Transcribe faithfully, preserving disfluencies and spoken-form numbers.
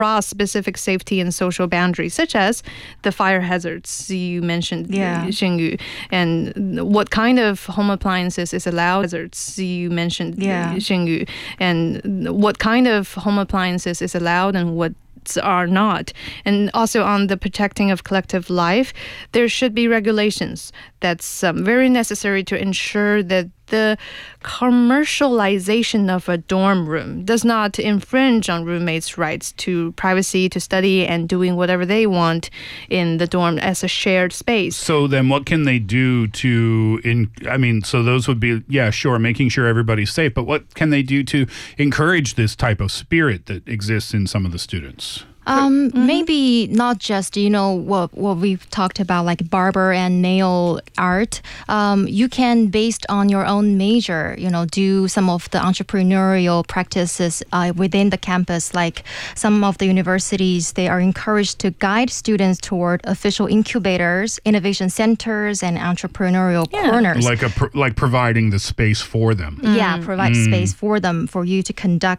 cross specific safety and social boundaries, such as the fire hazards you mentioned, Yeah. Xingyu, and what kind of home appliances is allowed, hazards you mentioned, Yeah. Xingyu, and what kind of home appliances is allowed and what are not. And also on the protecting of collective life, there should be regulations that's um, very necessary to ensure that the commercialization of a dorm room does not infringe on roommates' rights to privacy, to study, and doing whatever they want in the dorm as a shared space. So then what can they do to, in? I mean, so those would be, yeah, sure, making sure everybody's safe, but what can they do to encourage this type of spirit that exists in some of the students? Um, maybe not just, you know, what what we've talked about, like barber and nail art. Um, you can, based on your own major, you know, do some of the entrepreneurial practices uh, within the campus. Like some of the universities, they are encouraged to guide students toward official incubators, innovation centers, and entrepreneurial corners. Like a pro- like providing the space for them. Yeah, provide space for them, for you to conduct